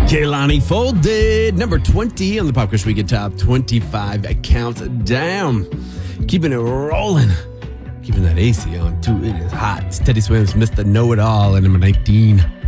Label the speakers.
Speaker 1: Kehlani Folded, number 20 on the Pop Quiz Weekend Top 25 countdown. Keeping it rolling. Keeping that AC on, too. It is hot. It's Teddy Swims, Mr. Know-It-All, and number 19.